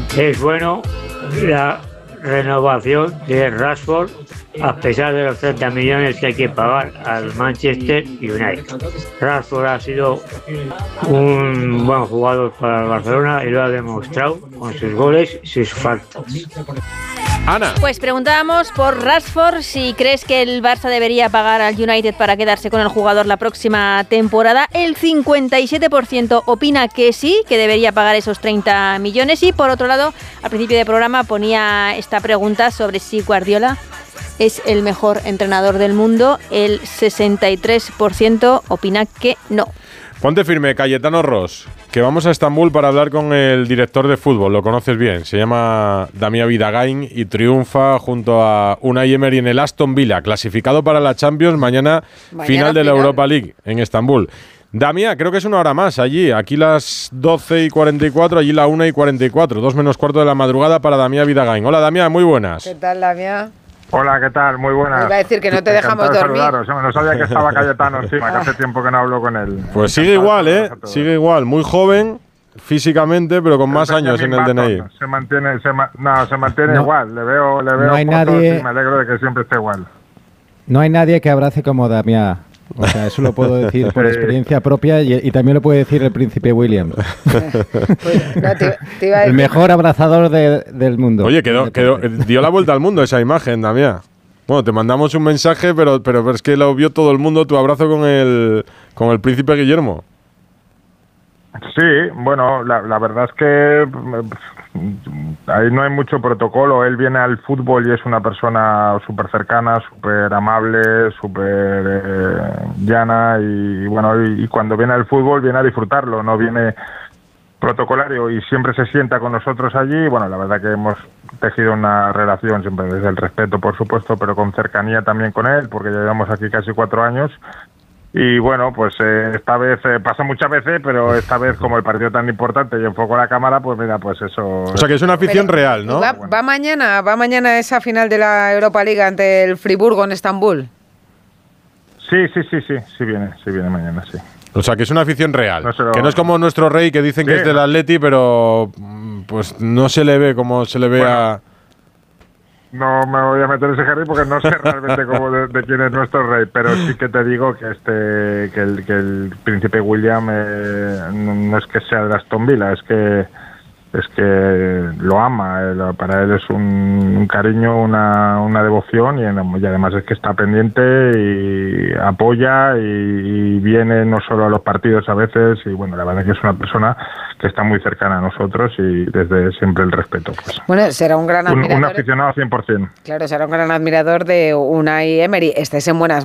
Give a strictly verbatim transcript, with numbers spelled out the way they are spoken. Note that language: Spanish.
Es bueno la renovación de Rashford a pesar de los treinta millones que hay que pagar al Manchester United. Rashford ha sido un buen jugador para el Barcelona y lo ha demostrado con sus goles y sus faltas. Ana. Pues preguntábamos por Rashford, si crees que el Barça debería pagar al United para quedarse con el jugador la próxima temporada. El cincuenta y siete por ciento opina que sí, que debería pagar esos treinta millones. Y por otro lado, al principio del programa ponía esta pregunta sobre si Guardiola es el mejor entrenador del mundo. El sesenta y tres por ciento opina que no. Ponte firme, Cayetano Ros, que vamos a Estambul para hablar con el director de fútbol, lo conoces bien, se llama Damià Vidagain y triunfa junto a Unai Emery en el Aston Villa, clasificado para la Champions, mañana, mañana final de la final. Europa League en Estambul. Damià, creo que es una hora más allí, aquí las doce y cuarenta y cuatro, allí la una y cuarenta y cuatro, dos menos cuarto de la madrugada para Damià Vidagain. Hola Damià, muy buenas. ¿Qué tal, Damià? Hola, ¿qué tal? Muy buenas. Iba a decir que no te dejamos dormir. No sabía que estaba Cayetano encima, que hace tiempo que no hablo con él. Pues sigue igual, ¿eh? Sigue igual, muy joven físicamente, pero con más años en el D N I. Se mantiene, se ma no, se mantiene no, igual. Le veo, le veo no hay nadie, y me alegro de que siempre esté igual. No hay nadie que abrace como Damià. O sea, eso lo puedo decir por experiencia propia y, y también lo puede decir el príncipe William. Pues, no, te, te iba a el mejor abrazador de, del mundo. Oye, quedó, quedó, dio la vuelta al mundo esa imagen, Damià. Bueno, te mandamos un mensaje, pero, pero, pero es que lo vio todo el mundo, tu abrazo con el, con el príncipe Guillermo. Sí, bueno, la, la verdad es que ahí no hay mucho protocolo. Él viene al fútbol y es una persona súper cercana, súper amable, súper eh, llana y, y bueno, y, y cuando viene al fútbol viene a disfrutarlo, no viene protocolario y siempre se sienta con nosotros allí. Bueno, la verdad que hemos tejido una relación siempre desde el respeto, por supuesto, pero con cercanía también con él, porque ya llevamos aquí casi cuatro años. Y bueno, pues eh, esta vez, eh, pasa muchas veces, pero esta vez como el partido tan importante y enfoco la cámara, pues mira, pues eso... O sea que es una afición pero, real, ¿no? Va, va mañana, va mañana esa final de la Europa League ante el Friburgo en Estambul. Sí, sí, sí, sí, sí viene, sí viene mañana, sí. O sea que es una afición real, no lo... que no es como nuestro rey que dicen sí, que es del no. Atleti, pero pues no se le ve como se le ve bueno. a... No me voy a meter ese jardín porque no sé realmente cómo de, de quién es nuestro rey, pero sí que te digo que este que el, que el príncipe William eh, no, no es que sea de Aston Villa, es que es que lo ama, eh, para él es un, un cariño, una, una devoción y, y además es que está pendiente y apoya y, y viene no solo a los partidos a veces y bueno, la verdad es que es una persona que está muy cercana a nosotros y desde siempre el respeto. Pues. Bueno, será un gran admirador. Un, un aficionado cien por ciento. Claro, será un gran admirador de Unai Emery. Estés en buenas